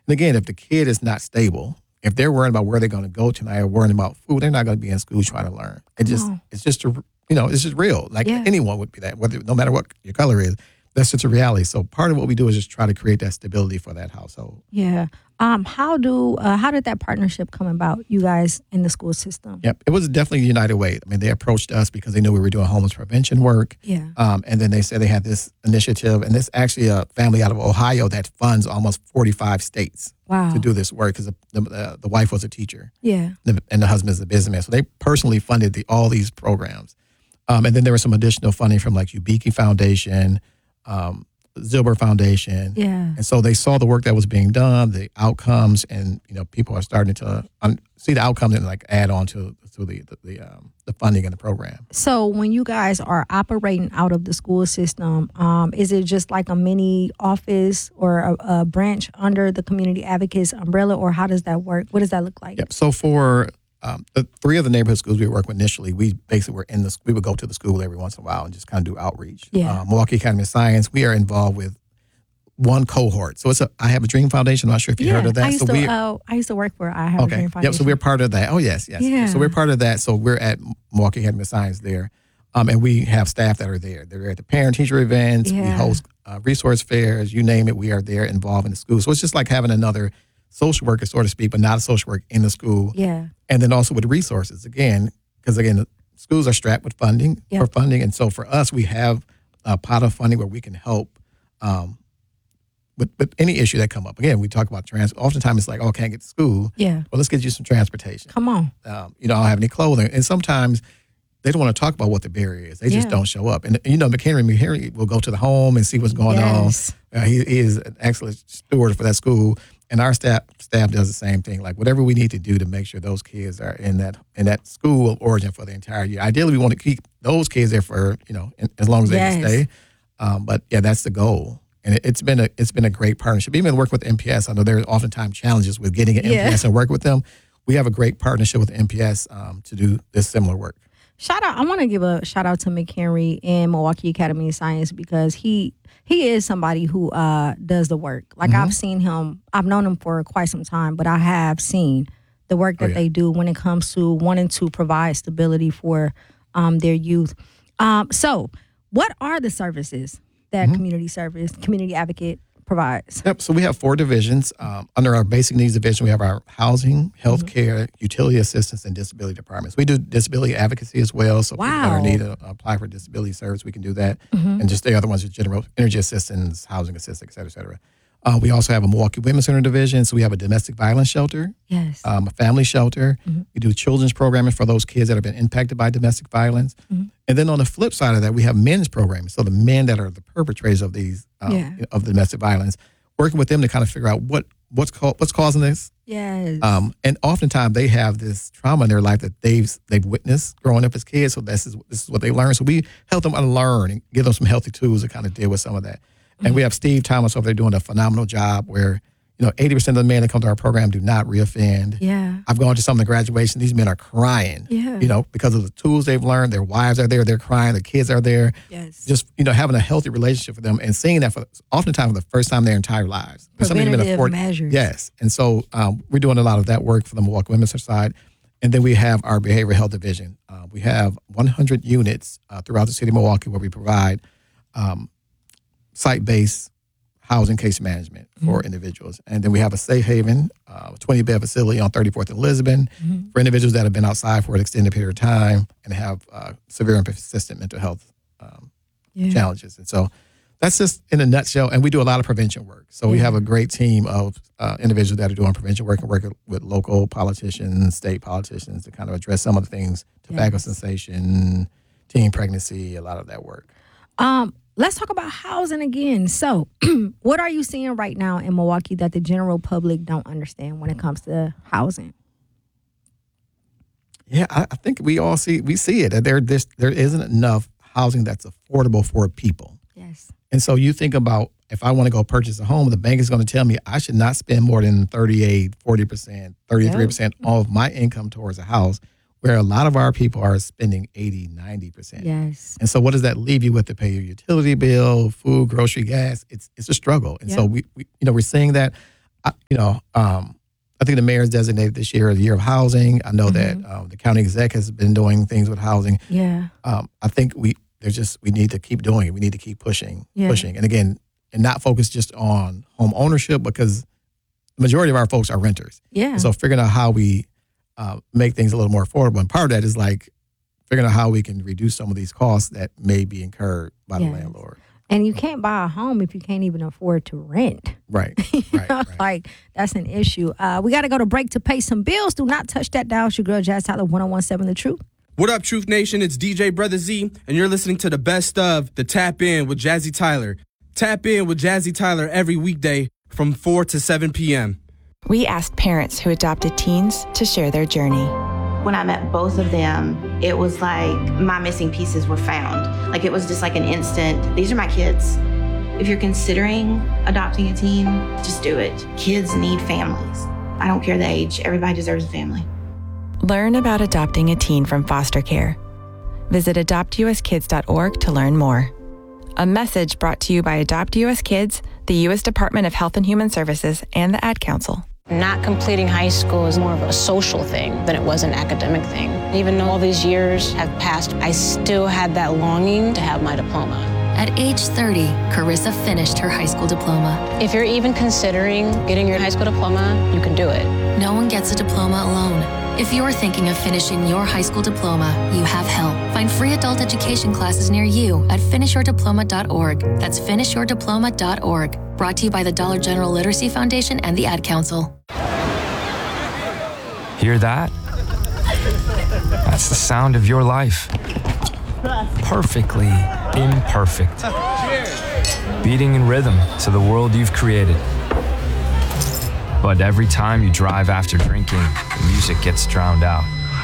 And again, if the kid is not stable, if they're worrying about where they're going to go tonight or worrying about food, they're not going to be in school trying to learn. It's just it's just real. Like anyone would be that, no matter what your color is. That's just a reality. So part of what we do is just try to create that stability for that household. Yeah. How did that partnership come about, you guys in the school system? Yep. It was definitely United Way. I mean, they approached us because they knew we were doing homeless prevention work. Yeah. And then they said they had this initiative, and this actually a family out of Ohio that funds almost 45 states to do this work because the wife was a teacher. Yeah. And the husband is a businessman. So they personally funded all these programs. And then there was some additional funding from like Ubiki Foundation, Zilber Foundation. Yeah. And so they saw the work that was being done, the outcomes, and people are starting to see the outcomes and like add on to the funding in the program. So when you guys are operating out of the school system, is it just like a mini office or a branch under the Community Advocates umbrella, or how does that work? What does that look like? Yep. So for the 3 of the neighborhood schools we work with initially, we basically we would go to the school every once in a while and just kind of do outreach. Yeah. Milwaukee Academy of Science, we are involved with one cohort. So I Have a Dream Foundation. I'm not sure if you heard of that. I used to work for I Have a Dream Foundation. Yep. So we're part of that. Oh, yes. Yeah. So we're part of that. So we're at Milwaukee Academy of Science there. And we have staff that are there. They're at the parent-teacher events. Yeah. We host resource fairs. You name it, we are there involved in the school. So it's just like having another social worker, so to speak, but not a social worker in the school. Yeah. And then also with resources, because the schools are strapped with funding for funding. And so for us, we have a pot of funding where we can help with any issue that come up. Again, we talk about oftentimes it's like, can't get to school. Yeah. Well, let's get you some transportation. Come on. I don't have any clothing. And sometimes they don't want to talk about what the barrier is. They just don't show up. And, McHenry will go to the home and see what's going on. He is an excellent steward for that school. And our staff does the same thing. Like whatever we need to do to make sure those kids are in that school of origin for the entire year. Ideally, we want to keep those kids there for as long as they can stay. But that's the goal. And it's been a great partnership. Even work with MPS, I know there are oftentimes challenges with getting an MPS and work with them. We have a great partnership with MPS to do this similar work. I want to give a shout out to McHenry and Milwaukee Academy of Science because he is somebody who does the work. Like I've seen him, I've known him for quite some time, but I have seen the work that they do when it comes to wanting to provide stability for their youth. So what are the services that Community Advocate provides? Yep. So we have 4 divisions. Under our basic needs division, we have our housing, healthcare, utility assistance, and disability departments. We do disability advocacy as well. So people that are need to apply for disability service, we can do that. And just the other ones are general energy assistance, housing assistance, et cetera. We also have a Milwaukee Women's Center division. So we have a domestic violence shelter, a family shelter. We do children's programming for those kids that have been impacted by domestic violence. And then on the flip side of that, we have men's programming. So the men that are the perpetrators of these of the domestic violence, working with them to kind of figure out what's causing this. Yes. And oftentimes they have this trauma in their life that they've witnessed growing up as kids. So this is what they learn. So we help them unlearn and give them some healthy tools to kind of deal with some of that. And we have Steve Thomas over there doing a phenomenal job where, 80% of the men that come to our program do not reoffend. Yeah. I've gone to some of the graduation. These men are crying, because of the tools they've learned. Their wives are there. They're crying. The kids are there. Yes. Just, having a healthy relationship with them and seeing that for oftentimes the first time in their entire lives. Preventative measures. Yes. And so we're doing a lot of that work for the Milwaukee Women's Center side. And then we have our behavioral health division. We have 100 units throughout the city of Milwaukee where we provide site-based housing case management for individuals. And then we have a safe haven, 20-bed facility on 34th and Lisbon for individuals that have been outside for an extended period of time and have severe and persistent mental health challenges. And so that's just in a nutshell. And we do a lot of prevention work. So we have a great team of individuals that are doing prevention work and working with local politicians, state politicians to kind of address some of the things, tobacco cessation, teen pregnancy, a lot of that work. Let's talk about housing again. So what are you seeing right now in Milwaukee that the general public don't understand when it comes to housing? Yeah, I think we see it. There isn't enough housing that's affordable for people. Yes. And so you think about, if I want to go purchase a home, the bank is going to tell me I should not spend more than 38, 40%, 33% of my income towards a house, where a lot of our people are spending 80, 90%. Yes. And so what does that leave you with to pay your utility bill, food, grocery, gas? It's a struggle. And so we're seeing that. I think the mayor's designated this year the year of housing. I know that the county exec has been doing things with housing. Yeah. I think we need to keep doing it. We need to keep pushing. And again, and not focus just on home ownership, because the majority of our folks are renters. Yeah. And so figuring out how we make things a little more affordable. And part of that is like figuring out how we can reduce some of these costs that may be incurred by the landlord. And you can't buy a home if you can't even afford to rent. Right. Like, that's an issue. We got to go to break to pay some bills. Do not touch that dial. It's your girl, Jazz Tyler, 101.7 The Truth. What up, Truth Nation? It's DJ Brother Z, and you're listening to the best of the Tap In with Jazzy Tyler. Tap in with Jazzy Tyler every weekday from 4 to 7 p.m. We asked parents who adopted teens to share their journey. When I met both of them, it was like my missing pieces were found. Like, it was just like an instant, these are my kids. If you're considering adopting a teen, just do it. Kids need families. I don't care the age. Everybody deserves a family. Learn about adopting a teen from foster care. Visit adoptuskids.org to learn more. A message brought to you by Adopt US Kids, the U.S. Department of Health and Human Services, and the Ad Council. Not completing high school is more of a social thing than it was an academic thing. Even though all these years have passed, I still had that longing to have my diploma. At age 30, Carissa finished her high school diploma. If you're even considering getting your high school diploma, you can do it. No one gets a diploma alone. If you're thinking of finishing your high school diploma, you have help. Find free adult education classes near you at finishyourdiploma.org. That's finishyourdiploma.org. Brought to you by the Dollar General Literacy Foundation and the Ad Council. Hear that? That's the sound of your life. Perfectly imperfect. Beating in rhythm to the world you've created. But every time you drive after drinking, the music gets drowned out.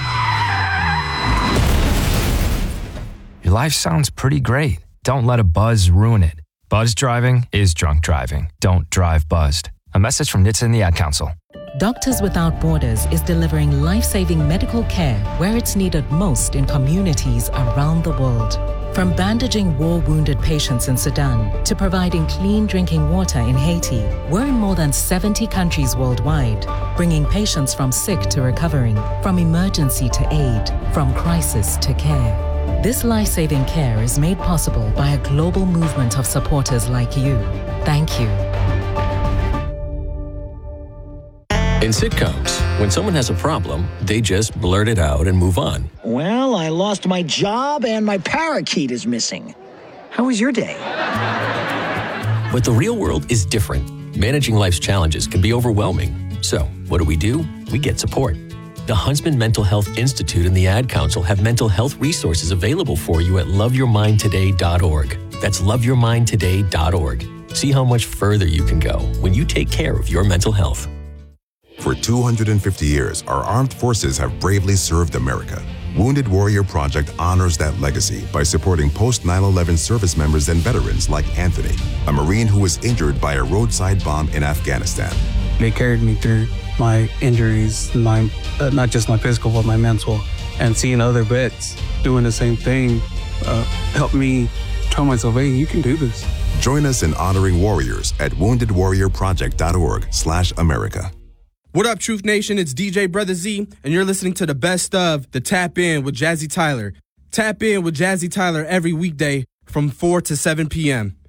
Your life sounds pretty great. Don't let a buzz ruin it. Buzz driving is drunk driving. Don't drive buzzed. A message from NHTSA and the Ad Council. Doctors Without Borders is delivering life-saving medical care where it's needed most in communities around the world. From bandaging war-wounded patients in Sudan to providing clean drinking water in Haiti, we're in more than 70 countries worldwide, bringing patients from sick to recovering, from emergency to aid, from crisis to care. This life-saving care is made possible by a global movement of supporters like you. Thank you. In sitcoms, when someone has a problem, they just blurt it out and move on. Well, I lost my job and my parakeet is missing. How was your day? But the real world is different. Managing life's challenges can be overwhelming. So, what do? We get support. The Huntsman Mental Health Institute and the Ad Council have mental health resources available for you at loveyourmindtoday.org. That's loveyourmindtoday.org. See how much further you can go when you take care of your mental health. For 250 years, our armed forces have bravely served America. Wounded Warrior Project honors that legacy by supporting post-9/11 service members and veterans like Anthony, a Marine who was injured by a roadside bomb in Afghanistan. They carried me through my injuries, not just my physical, but my mental. And seeing other vets doing the same thing helped me tell myself, hey, you can do this. Join us in honoring warriors at woundedwarriorproject.org/America. What up, Truth Nation? It's DJ Brother Z, and you're listening to the best of the Tap In with Jazzy Tyler. Tap in with Jazzy Tyler every weekday from 4 to 7 p.m.